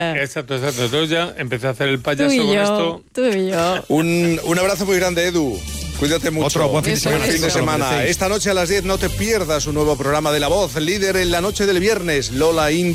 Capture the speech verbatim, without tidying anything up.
Exacto, exacto. Entonces ya empecé a hacer el payaso Tú y con yo, esto. tú y yo. Un, un abrazo muy grande, Edu. Cuídate mucho. Otro buen fin de Eso, semana. Buen fin de eso. semana. Esta noche a las diez no te pierdas un nuevo programa de La Voz, líder en la noche del viernes. Lola Índigo.